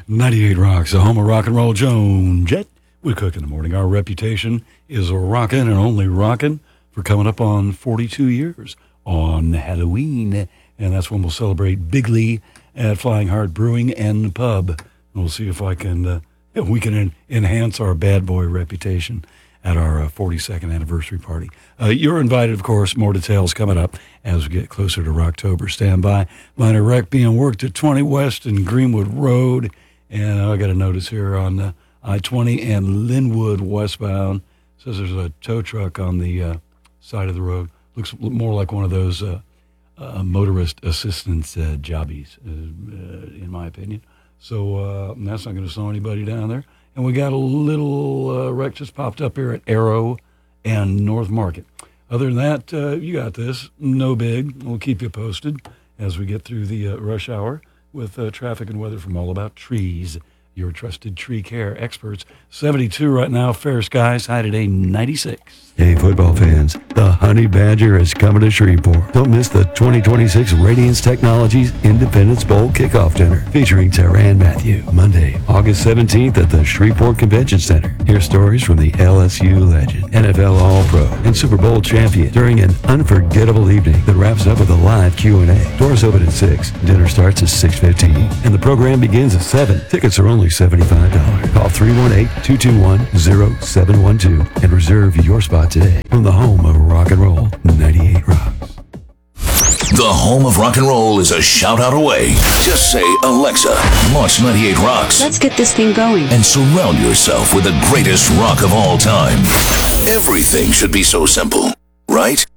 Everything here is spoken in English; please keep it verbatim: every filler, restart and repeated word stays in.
ninety-eight Rocks, the home of rock and roll. Joan Jett, we cook in the morning. Our reputation is rockin' and only rockin' for coming up on forty-two years on Halloween. And that's when we'll celebrate bigly at Flying Heart Brewing and Pub. And we'll see if I can, uh, if we can en- enhance our bad boy reputation at our uh, forty-second anniversary party. Uh, you're invited, of course. More details coming up as we get closer to Rocktober. Stand by. Minor wreck being worked at twenty West and Greenwood Road. And I got a notice here on uh, I twenty and Linwood westbound. Says there's a tow truck on the uh, side of the road. Looks more like one of those uh, uh, motorist assistance uh, jobbies, uh, uh, in my opinion. So uh, that's not going to slow anybody down there. And we got a little uh, wreck just popped up here at Arrow and North Market. Other than that, uh, you got this. No big. We'll keep you posted as we get through the uh, rush hour with uh, traffic and weather from All About Trees, your trusted tree care experts. seventy-two right now, fair skies, high today ninety-six. Hey, football fans, the Honey Badger is coming to Shreveport. Don't miss the twenty twenty-six Radiance Technologies Independence Bowl kickoff dinner featuring Tyrann Mathieu. Monday, August seventeenth at the Shreveport Convention Center. Hear stories from the L S U legend, N F L All-Pro, and Super Bowl champion during an unforgettable evening that wraps up with a live Q and A. Doors open at six. Dinner starts at six fifteen. And the program begins at seven. Tickets are only seventy-five dollars. Call three one eight, two two one, zero seven one two and reserve your spot today from the home of rock and roll, ninety-eight Rocks. The home of rock and roll is a shout out away. Just say, Alexa, launch ninety-eight Rocks. Let's get this thing going. And surround yourself with the greatest rock of all time. Everything should be so simple, right?